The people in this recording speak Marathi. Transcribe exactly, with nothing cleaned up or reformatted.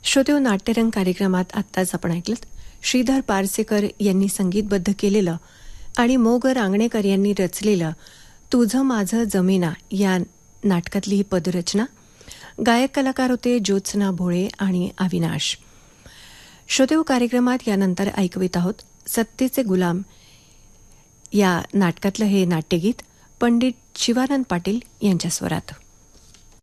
श्रोतेहो, नाट्यरंग कार्यक्रमात आत्ताच आपण ऐकलं श्रीधर पारसेकर यांनी संगीतबद्ध केलेलं आणि मोग रांगणेकर यांनी रचलेलं तुझं माझं जमीना या नाटकातली ही पदरचना. गायक कलाकार होते ज्योत्सना भोळे आणि अविनाश. श्रोतेहो, कार्यक्रमात यानंतर ऐकवित आहोत सत्तेचे गुलाम या नाटकातलं हे नाट्यगीत पंडित शिवानंद पाटील यांच्या स्वरात.